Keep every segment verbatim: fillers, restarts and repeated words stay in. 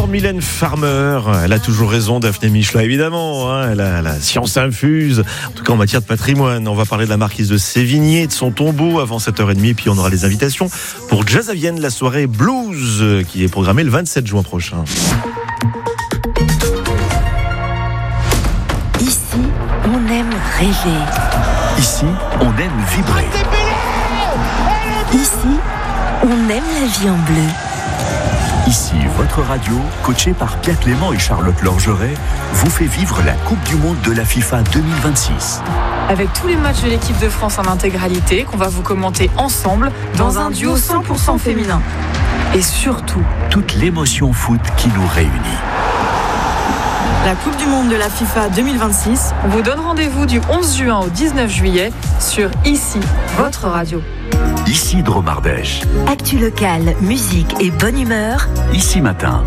Mylène Farmer. Elle a toujours raison, Daphné Michelat, évidemment. Hein. Elle a la science infuse, en tout cas en matière de patrimoine. On va parler de la marquise de Sévigné, de son tombeau avant sept heures trente. Puis on aura les invitations pour Jazz à Vienne, la soirée blues qui est programmée le vingt-sept juin prochain. Ici, on aime rêver. Ici, on aime vibrer. Ici, on aime la vie en bleu. Ici, votre radio, coachée par Pierre Clément et Charlotte Lorgeret, vous fait vivre la Coupe du Monde de la FIFA deux mille vingt-six. Avec tous les matchs de l'équipe de France en intégralité, qu'on va vous commenter ensemble dans un duo cent pour cent féminin. Et surtout, toute l'émotion foot qui nous réunit. La Coupe du Monde de la FIFA deux mille vingt-six, on vous donne rendez-vous du onze juin au dix-neuf juillet sur Ici, votre radio. Ici Dromardèche. Actu locale, musique et bonne humeur. Ici Matin.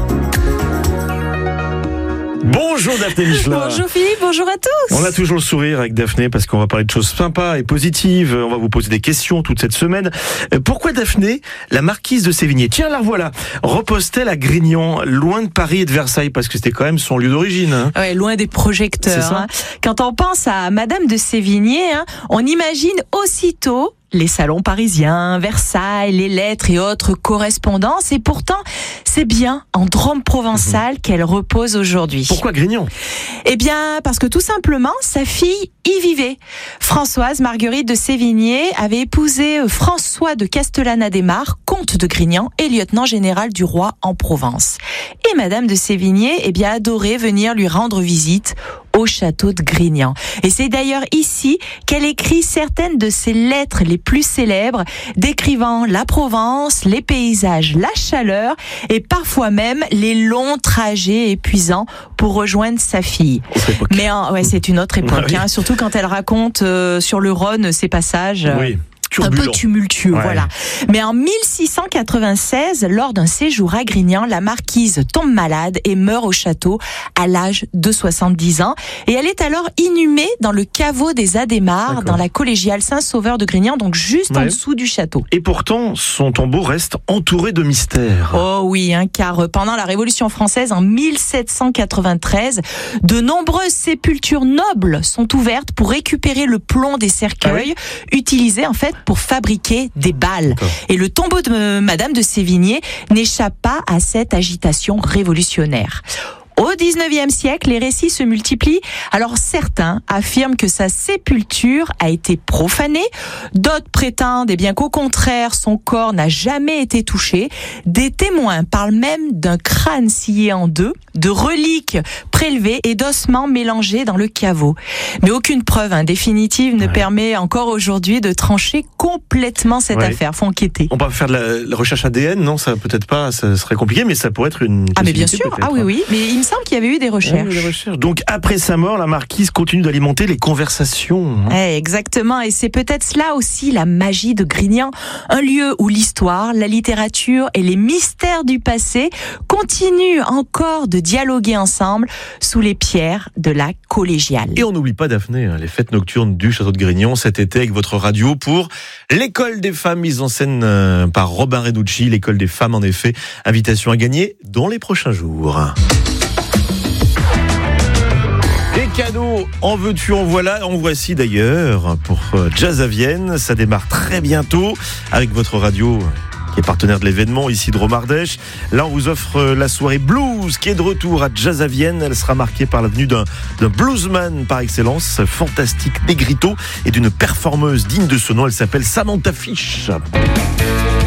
Bonjour Daphné Michelat. Bonjour Philippe, bonjour à tous. On a toujours le sourire avec Daphné parce qu'on va parler de choses sympas et positives. On va vous poser des questions toute cette semaine. Pourquoi Daphné, la marquise de Sévigné, tiens la voilà, repose-t-elle à Grignan, loin de Paris et de Versailles, parce que c'était quand même son lieu d'origine. Hein. Ouais, loin des projecteurs. Hein. Quand on pense à Madame de Sévigné, hein, on imagine aussitôt les salons parisiens, Versailles, les lettres et autres correspondances. Et pourtant, c'est bien en Drôme provençal mmh. qu'elle repose aujourd'hui. Pourquoi Grignan ? Eh bien, parce que tout simplement, sa fille y vivait. Françoise Marguerite de Sévigné avait épousé François de Castellane-Adhémar, comte de Grignan et lieutenant général du roi en Provence. Et Madame de Sévigné, eh bien, adorait venir lui rendre visite au château de Grignan. Et c'est d'ailleurs ici qu'elle écrit certaines de ses lettres les plus célèbres, décrivant la Provence, les paysages, la chaleur et parfois même les longs trajets épuisants pour rejoindre sa fille. Mais en, ouais, c'est une autre époque, oui. hein, surtout quand elle raconte euh, sur le Rhône ces passages. Oui. Un peu tumultueux, ouais. voilà. Mais en mille six cent quatre-vingt-seize, lors d'un séjour à Grignan, la marquise tombe malade et meurt au château à l'âge de soixante-dix ans. Et elle est alors inhumée dans le caveau des Adhémar, D'accord. dans la collégiale Saint-Sauveur de Grignan, donc juste ouais. en dessous du château. Et pourtant, son tombeau reste entouré de mystères. Oh oui, hein, car pendant la Révolution française, en mille sept cent quatre-vingt-treize, de nombreuses sépultures nobles sont ouvertes pour récupérer le plomb des cercueils, ah oui. utilisés en fait pour fabriquer des balles. D'accord. Et le tombeau de Madame de Sévigné n'échappe pas à cette agitation révolutionnaire. Au dix-neuvième siècle, les récits se multiplient. Alors certains affirment que sa sépulture a été profanée, d'autres prétendent eh bien qu'au contraire, son corps n'a jamais été touché. Des témoins parlent même d'un crâne scié en deux, de reliques prélevées et d'ossements mélangés dans le caveau. Mais aucune preuve hein, définitive ne ouais. permet encore aujourd'hui de trancher complètement cette ouais. affaire. Faut enquêter. On peut faire de la, la recherche A D N, non, ça peut-être pas, ça serait compliqué, mais ça pourrait être une. Ah mais bien sûr, ah oui oui, mais il me semble qu'il y avait eu des recherches. Oui, des recherches. Donc après sa mort, la marquise continue d'alimenter les conversations. Hein. Eh, exactement, et c'est peut-être cela aussi la magie de Grignan, un lieu où l'histoire, la littérature et les mystères du passé continuent encore de dialoguer ensemble sous les pierres de la collégiale. Et on n'oublie pas Daphné, les fêtes nocturnes du château de Grignan cet été avec votre radio pour l'école des femmes mise en scène par Robin Renucci, l'école des femmes en effet. Invitation à gagner dans les prochains jours. Des cadeaux, en veux-tu, en voilà, en voici d'ailleurs pour Jazz à Vienne. Ça démarre très bientôt avec votre radio qui est partenaire de l'événement, ici Dromardèche. Là, on vous offre la soirée blues qui est de retour à Jazz à Vienne. Elle sera marquée par la venue d'un, d'un bluesman par excellence, fantastique Negrito, et d'une performeuse digne de ce nom. Elle s'appelle Samantha Fish.